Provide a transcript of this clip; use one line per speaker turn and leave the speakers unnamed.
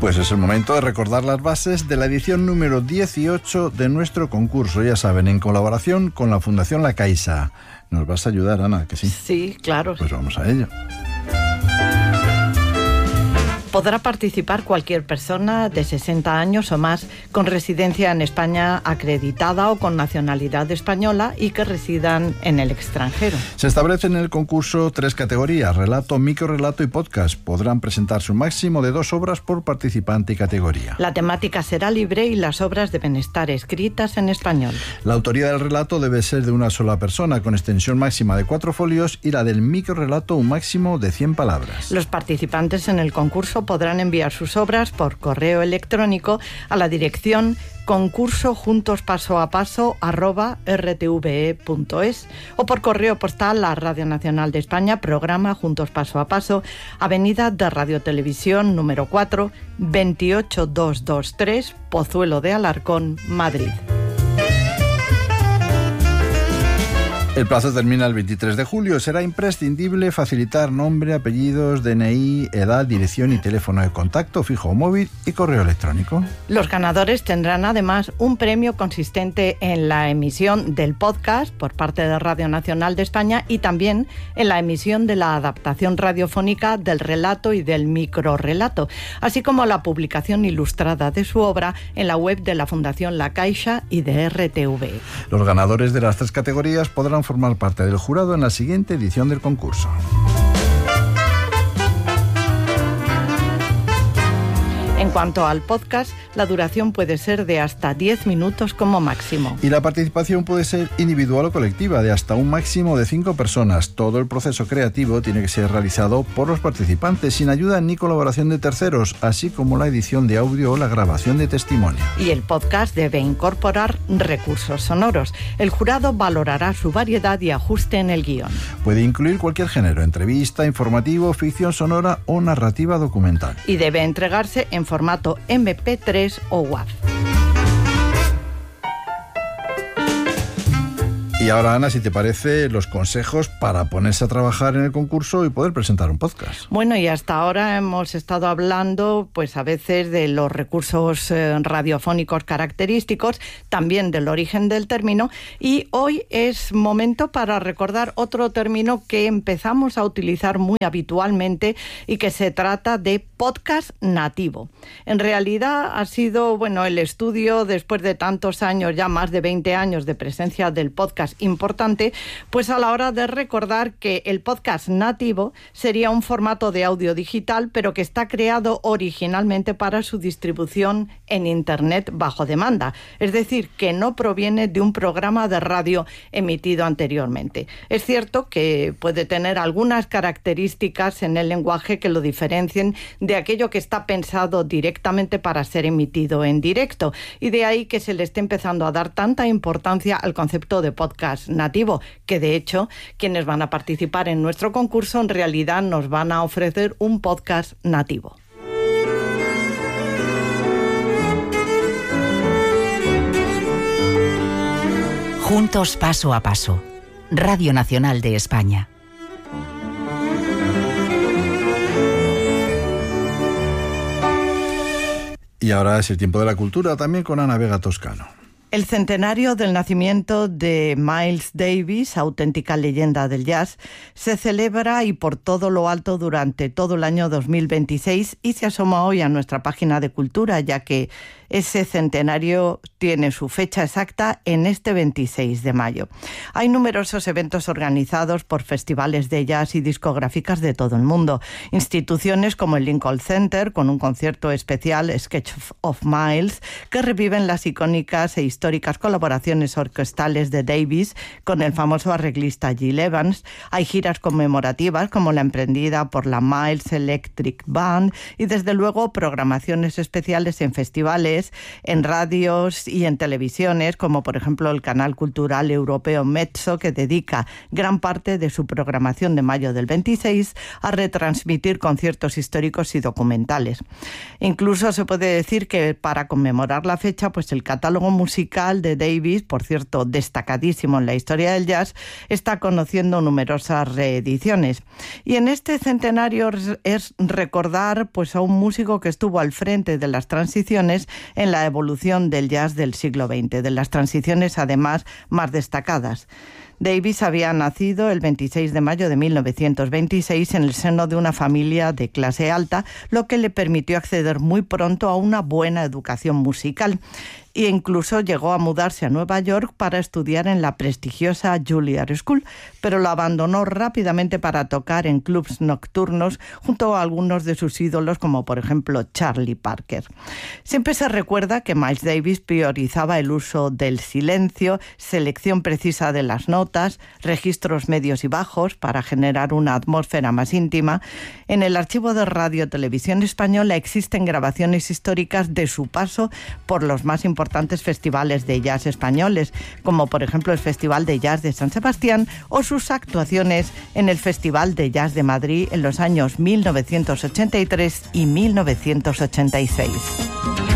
Pues es el momento de recordar las bases de la edición número 18 de nuestro concurso. Ya saben, en colaboración con la Fundación La Caixa. ¿Nos vas a ayudar, Ana, que sí?
Sí, claro.
Pues vamos a ello.
Podrá participar cualquier persona de 60 años o más con residencia en España acreditada o con nacionalidad española y que residan en el extranjero.
Se establecen en el concurso 3 categorías: relato, microrrelato y podcast. Podrán presentarse un máximo de 2 obras por participante y categoría.
La temática será libre y las obras deben estar escritas en español.
La autoría del relato debe ser de una sola persona, con extensión máxima de 4 folios, y la del microrrelato un máximo de 100 palabras.
Los participantes en el concurso podrán enviar sus obras por correo electrónico a la dirección concurso@rtve.es o por correo postal a Radio Nacional de España, programa Juntos Paso a Paso, Avenida de Radiotelevisión número 4, 28223, Pozuelo de Alarcón, Madrid.
El plazo termina el 23 de julio. Será imprescindible facilitar nombre, apellidos, DNI, edad, dirección y teléfono de contacto fijo o móvil y correo electrónico.
Los ganadores tendrán además un premio consistente en la emisión del podcast por parte de Radio Nacional de España y también en la emisión de la adaptación radiofónica del relato y del microrrelato, así como la publicación ilustrada de su obra en la web de la Fundación La Caixa y de RTV.
Los ganadores de las 3 categorías podrán formar parte del jurado en la siguiente edición del concurso.
En cuanto al podcast, la duración puede ser de hasta 10 minutos como máximo.
Y la participación puede ser individual o colectiva, de hasta un máximo de 5 personas. Todo el proceso creativo tiene que ser realizado por los participantes, sin ayuda ni colaboración de terceros, así como la edición de audio o la grabación de testimonio.
Y el podcast debe incorporar recursos sonoros. El jurado valorará su variedad y ajuste en el guión.
Puede incluir cualquier género: entrevista, informativo, ficción sonora o narrativa documental.
Y debe entregarse en formato MP3 o WAV.
Y ahora, Ana, si te parece, los consejos para ponerse a trabajar en el concurso y poder presentar un podcast.
Bueno, y hasta ahora hemos estado hablando, pues a veces de los recursos radiofónicos característicos, también del origen del término, y hoy es momento para recordar otro término que empezamos a utilizar muy habitualmente y que se trata de podcast nativo. En realidad ha sido, el estudio, después de tantos años, ya más de 20 años de presencia del podcast importante, pues a la hora de recordar que el podcast nativo sería un formato de audio digital, pero que está creado originalmente para su distribución en Internet bajo demanda, es decir, que no proviene de un programa de radio emitido anteriormente. Es cierto que puede tener algunas características en el lenguaje que lo diferencien de aquello que está pensado directamente para ser emitido en directo, y de ahí que se le esté empezando a dar tanta importancia al concepto de podcast nativo, que de hecho quienes van a participar en nuestro concurso en realidad nos van a ofrecer un podcast nativo.
Juntos paso a paso. Radio Nacional de España.
Y ahora es el tiempo de la cultura, también con Ana Vega Toscano.
El centenario del nacimiento de Miles Davis, auténtica leyenda del jazz, se celebra y por todo lo alto durante todo el año 2026 y se asoma hoy a nuestra página de cultura, ya que ese centenario tiene su fecha exacta en este 26 de mayo. Hay numerosos eventos organizados por festivales de jazz y discográficas de todo el mundo. Instituciones como el Lincoln Center, con un concierto especial, Sketch of Miles, que reviven las icónicas e históricas colaboraciones orquestales de Davis con el famoso arreglista Gil Evans. Hay giras conmemorativas como la emprendida por la Miles Electric Band y desde luego programaciones especiales en festivales, en radios y en televisiones, como por ejemplo el canal cultural europeo Mezzo, que dedica gran parte de su programación de mayo del 26 a retransmitir conciertos históricos y documentales. Incluso se puede decir que para conmemorar la fecha, pues el catálogo musical musical de Davis, por cierto, destacadísimo en la historia del jazz, está conociendo numerosas reediciones. Y en este centenario es recordar pues, a un músico que estuvo al frente de las transiciones en la evolución del jazz del siglo XX, de las transiciones además más destacadas. Davis había nacido el 26 de mayo de 1926 en el seno de una familia de clase alta, lo que le permitió acceder muy pronto a una buena educación musical. E incluso llegó a mudarse a Nueva York para estudiar en la prestigiosa Juilliard School, pero lo abandonó rápidamente para tocar en clubs nocturnos junto a algunos de sus ídolos, como por ejemplo Charlie Parker. Siempre se recuerda que Miles Davis priorizaba el uso del silencio, selección precisa de las notas, registros medios y bajos para generar una atmósfera más íntima. En el archivo de Radio Televisión Española existen grabaciones históricas de su paso por los más importantes festivales de jazz españoles, como por ejemplo el Festival de Jazz de San Sebastián o sus actuaciones en el Festival de Jazz de Madrid en los años 1983 y 1986.